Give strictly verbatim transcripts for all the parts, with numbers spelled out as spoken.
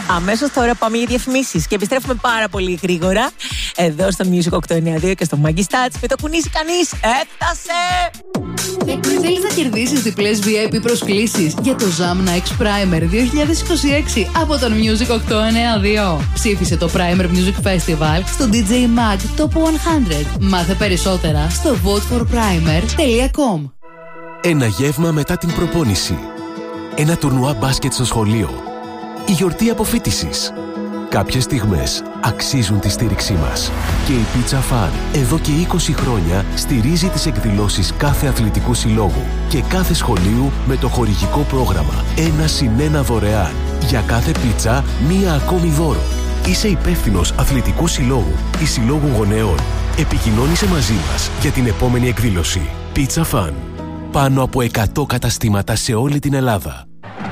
Αμέσως τώρα πάμε για διαφημίσεις και επιστρέφουμε πάρα πολύ γρήγορα εδώ στο Music οκτώ εννιά δύο και στο Maggie Stats. Μην το κουνήσει κανείς. Έφτασε! Θέλεις να κερδίσεις διπλές βι άι πι προσκλήσεις για το Zamna X Primer δύο χιλιάδες είκοσι έξι από τον Music οκτώ εννιά δύο. Ψήφισε το Primer Music Festival στο ντι τζέι Mag Top εκατό. Μάθε περισσότερα στο vote for primer τελεία com. Ένα γεύμα μετά την προπόνηση. Ένα τουρνουά μπάσκετ στο σχολείο. Η γιορτή αποφοίτησης. Κάποιες στιγμές αξίζουν τη στήριξή μας. Και η Pizza Fun εδώ και είκοσι χρόνια στηρίζει τις εκδηλώσεις κάθε αθλητικού συλλόγου και κάθε σχολείου με το χορηγικό πρόγραμμα ένα συν ένα δωρεάν. Για κάθε πίτσα, μία ακόμη δώρο. Είσαι υπεύθυνος αθλητικού συλλόγου ή συλλόγου γονέων. Επικοινώνησε μαζί μας για την επόμενη εκδήλωση. Pizza Fun. Πάνω από εκατό καταστήματα σε όλη την Ελλάδα.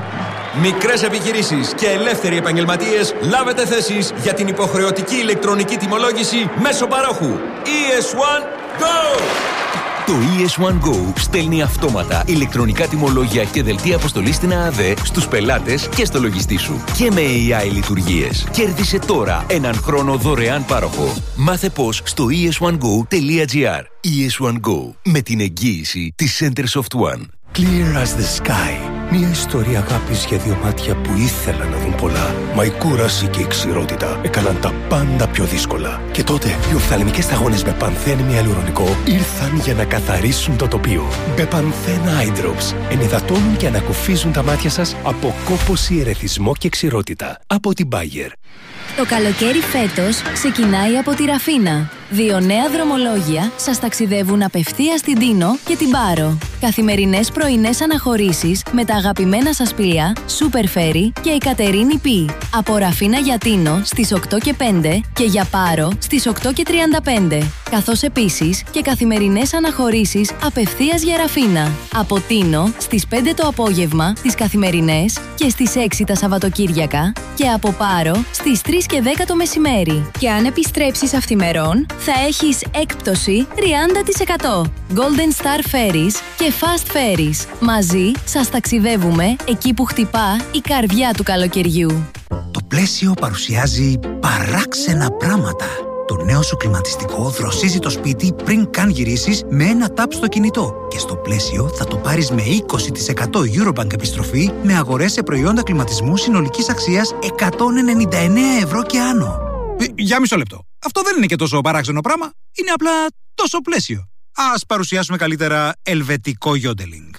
Μικρές επιχειρήσεις και ελεύθεροι επαγγελματίες, λάβετε θέσεις για την υποχρεωτική ηλεκτρονική τιμολόγηση μέσω παρόχου. ι ες One Go! Το ι ες One Go στέλνει αυτόματα ηλεκτρονικά τιμολόγια και δελτία αποστολής στην ΑΑΔΕ στους πελάτες και στο λογιστή σου. Και με έι άι λειτουργίες. Κέρδισε τώρα έναν χρόνο δωρεάν πάροχο. Μάθε πώς στο ι ες one go τελεία τζι άρ. ι ες One Go. Με την εγγύηση της Centersoft One. Clear as the sky. Μια ιστορία αγάπης για δύο μάτια που ήθελαν να δουν πολλά. Μα η κούραση και η ξηρότητα έκαναν τα πάντα πιο δύσκολα. Και τότε οι οφθαλμικές σταγόνες με πανθένη ιαλουρονικό ήρθαν για να καθαρίσουν το τοπίο. Μπεπανθέν Eye Drops ενυδατώνουν και ανακουφίζουν τα μάτια σας από κόπωση, ερεθισμό και ξηρότητα. Από την Bayer. Το καλοκαίρι φέτος ξεκινάει από τη Ραφίνα. Δύο νέα δρομολόγια σας ταξιδεύουν απευθείας στην Τίνο και την Πάρο. Καθημερινές πρωινές αναχωρήσεις με τα αγαπημένα σας πλοία Super Ferry και η Κατερίνη Πι. Από Ραφίνα για Τίνο στις οκτώ και πέντε και για Πάρο στις οκτώ και τριάντα πέντε. Καθώς επίσης και καθημερινές αναχωρήσεις απευθείας για Ραφίνα. Από Τίνο στις πέντε το απόγευμα τις καθημερινές και στις έξι τα Σαββατοκύριακα και από Πάρο στις τρεις και δέκα το μεσημέρι. Και αν επιστρέψεις αυθημερών θα έχεις έκπτωση τριάντα τοις εκατό. Golden Star Ferries και Fast Ferries. Μαζί σας ταξιδεύουμε εκεί που χτυπά η καρδιά του καλοκαιριού. Το Πλαίσιο παρουσιάζει παράξενα πράγματα. Το νέο σου κλιματιστικό δροσίζει το σπίτι πριν καν γυρίσεις με ένα τάπ στο κινητό. Και στο Πλαίσιο θα το πάρεις με είκοσι τοις εκατό Eurobank επιστροφή με αγορές σε προϊόντα κλιματισμού συνολικής αξίας εκατόν ενενήντα εννέα ευρώ και άνω. Ε, για μισό λεπτό. Αυτό δεν είναι και τόσο παράξενο πράγμα. Είναι απλά τόσο Πλαίσιο. Ας παρουσιάσουμε καλύτερα ελβετικό γιόντελινγκ.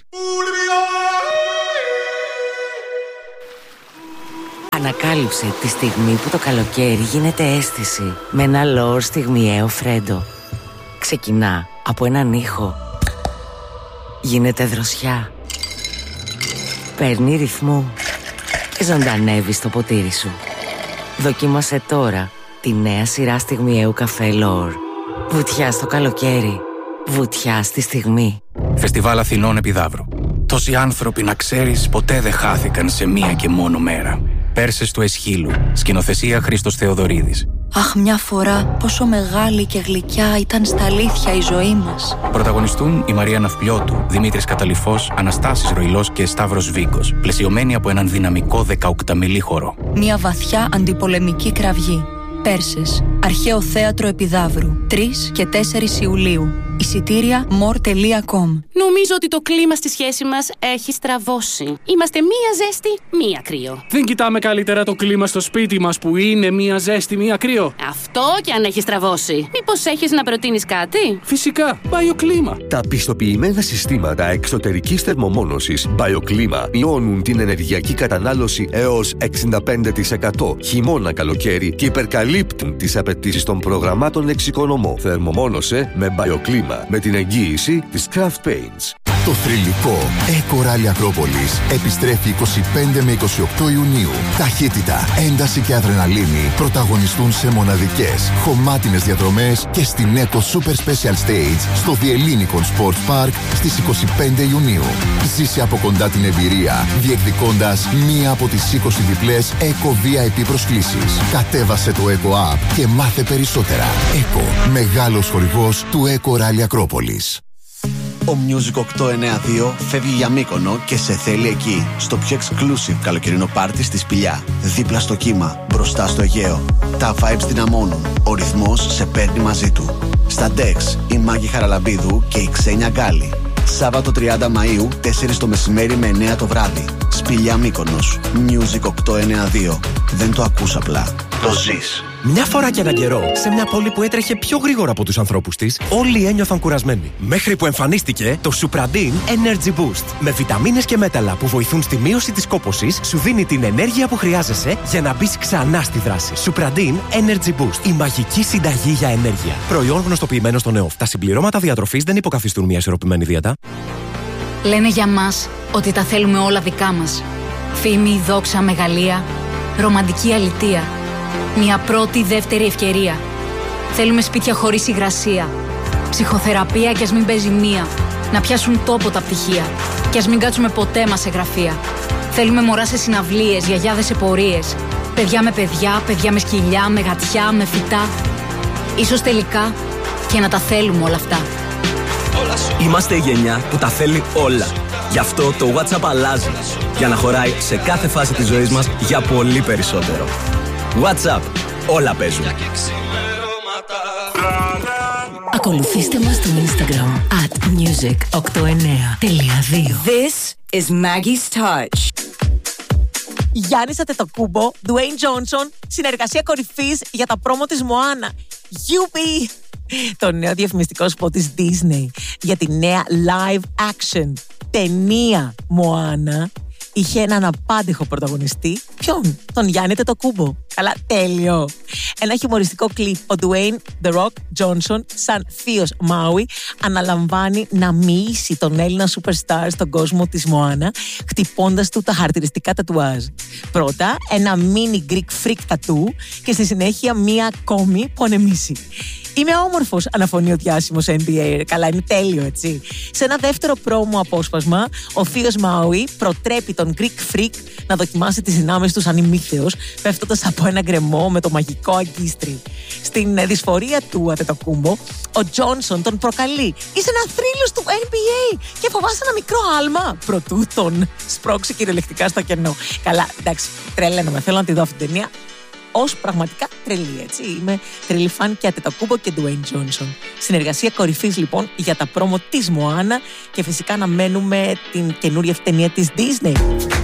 Ανακάλυψε τη στιγμή που το καλοκαίρι γίνεται αίσθηση με ένα λόρ στιγμιαίο φρέντο. Ξεκινά από έναν ήχο. Γίνεται δροσιά. Παίρνει ρυθμό και ζωντανεύει στο ποτήρι σου. Δοκίμασε τώρα τη νέα σειρά στιγμιαίου καφέ Λόρ. Βουτιά στο καλοκαίρι. Βουτιά στη στιγμή. Φεστιβάλ Αθηνών Επιδαύρου. Τόσοι άνθρωποι, να ξέρεις, ποτέ δεν χάθηκαν σε μία και μόνο μέρα. Πέρσες του Εσχύλου. Σκηνοθεσία Χρήστος Θεοδωρίδης. Αχ, μια φορά πόσο μεγάλη και γλυκιά ήταν στα αλήθεια η ζωή μας. Πρωταγωνιστούν η Μαρία Ναυπλιώτου, Δημήτρης Καταλυφός, Αναστάσης Ροϊλός και Σταύρος Βίκος, πλαισιωμένοι από έναν δυναμικό δεκαοκταμιλή χορό. Μια βαθιά αντιπολεμική κραυγή. Πέρσες. Αρχαίο Θέατρο Επιδαύρου. τρεις και τέσσερις Ιουλίου. Εισιτήρια more τελεία com. Νομίζω ότι το κλίμα στη σχέση μας έχει στραβώσει. Είμαστε μία ζέστη, μία κρύο. Δεν κοιτάμε καλύτερα το κλίμα στο σπίτι μας που είναι μία ζέστη, μία κρύο? Αυτό και αν έχει στραβώσει. Μήπως έχεις να προτείνεις κάτι? Φυσικά, BioClima. Τα πιστοποιημένα συστήματα εξωτερικής θερμομόνωσης BioClima μειώνουν την ενεργειακή κατανάλωση έως εξήντα πέντε τοις εκατό χειμώνα καλοκαίρι και υπερκαλύπτουν τις απαιτήσεις των προγραμμάτων εξοικονομώ. Θερμομόνωσε με BioClima με την εγγύηση της Craft Paints. Το θρυλικό Eco Rally Ακρόπολης επιστρέφει είκοσι πέντε με είκοσι οκτώ Ιουνίου. Ταχύτητα, ένταση και αδρεναλίνη πρωταγωνιστούν σε μοναδικές, χωμάτινες διαδρομές και στην Eco Super Special Stage στο The Ellinikon Sports Park στις είκοσι πέντε Ιουνίου. Ζήσε από κοντά την εμπειρία, διεκδικώντας μία από τις είκοσι διπλές Eco βι άι πι προσκλήσεις. Κατέβασε το Eco App και μάθε περισσότερα. Eco, μεγάλος χορηγός του Eco Rally Ακρόπολης. Ο Music οκτώ εννιά δύο φεύγει για Μύκονο και σε θέλει εκεί, στο πιο exclusive καλοκαιρινό πάρτι στη Σπηλιά. Δίπλα στο κύμα, μπροστά στο Αιγαίο. Τα vibes δυναμώνουν, ο ρυθμός σε παίρνει μαζί του. Στα Dex, η Μάγη Χαραλαμπίδου και η Ξένια Γκάλη. Σάββατο τριάντα Μαΐου, τέσσερα το μεσημέρι με εννιά το βράδυ. Σπηλιά Μύκονος. Music οκτώ εννιά δύο. Δεν το ακούς απλά. Το ζεις. Μια φορά και έναν καιρό, σε μια πόλη που έτρεχε πιο γρήγορα από τους ανθρώπους της, όλοι ένιωθαν κουρασμένοι. Μέχρι που εμφανίστηκε το Supradin Energy Boost. Με βιταμίνες και μέταλλα που βοηθούν στη μείωση της κόπωσης, σου δίνει την ενέργεια που χρειάζεσαι για να μπεις ξανά στη δράση. Supradin Energy Boost. Η μαγική συνταγή για ενέργεια. Προϊόν γνωστοποιημένο στον ΕΟΦ. Τα συμπληρώματα διατροφής δεν υποκαθιστούν μια ισορροπημένη δίαιτα. Λένε για μας ότι τα θέλουμε όλα δικά μας. Φήμη, δόξα, μεγαλεία, ρομαντική αλητεία. Μια πρώτη, δεύτερη ευκαιρία. Θέλουμε σπίτια χωρίς υγρασία. Ψυχοθεραπεία κι ας μην παίζει μία. Να πιάσουν τόπο τα πτυχία. Κι ας μην κάτσουμε ποτέ μας σε γραφεία. Θέλουμε μωρά σε συναυλίες, γιαγιάδες σε πορείες. Παιδιά με παιδιά, παιδιά με σκυλιά, με γατιά, με φυτά. Ίσως τελικά και να τα θέλουμε όλα αυτά. Είμαστε η γενιά που τα θέλει όλα. Γι' αυτό το WhatsApp αλλάζει. Για να χωράει σε κάθε φάση της ζωής μας για πολύ περισσότερο. WhatsApp. Όλα παίζουν. Ακολουθήστε μας στο Instagram at music οκτώ εννιά δύο. This is Maggie's Touch. Γιάννης Αντετοκούμπο, Dwayne Johnson, συνεργασία κορυφής για τα πρόμο της Μοάνα. Γιουπι! Το νέο διαφημιστικό σποτ της Disney για τη νέα live action ταινία Μοάνα είχε έναν απάντηχο πρωταγωνιστή. Ποιον? Τον Γιάννη Αντετοκούμπο. Καλά, τέλειο. Ένα χιουμοριστικό κλιπ. Ο Dwayne The Rock Johnson, σαν θείος Μάουι, αναλαμβάνει να μοιήσει τον Έλληνα superstar στον κόσμο της Μοάνα, χτυπώντας του τα χαρακτηριστικά τατουάζ. Πρώτα, ένα mini Greek freak τατού και στη συνέχεια μία κόμη που ανεμίσει. Είμαι όμορφος, αναφωνεί ο διάσημος N B A. Καλά, είναι τέλειο, έτσι. Σε ένα δεύτερο πρόμο απόσπασμα, ο θείος Μάουι προτρέπει τον Greek Freak να δοκιμάσει τις δυνάμεις του σαν ημίθεος, πέφτοντας από ένα γκρεμό με το μαγικό αγκίστρι. Στην δυσφορία του Αντετοκούμπο, ο Τζόνσον τον προκαλεί. Είσαι ένα θρύλος του N B A και φοβάσαι ένα μικρό άλμα. Προτού τον σπρώξει κυριολεκτικά στο κενό. Καλά, εντάξει, τρελαίνομαι. Θέλω να τη δω αυτή την ταινία. Ως πραγματικά τρελή, έτσι. Είμαι τρελή φαν και Αντετοκούμπο και Dwayne Johnson. Συνεργασία κορυφής λοιπόν για τα πρόμο της Μοάνα και φυσικά να μένουμε την καινούρια ταινία της Disney.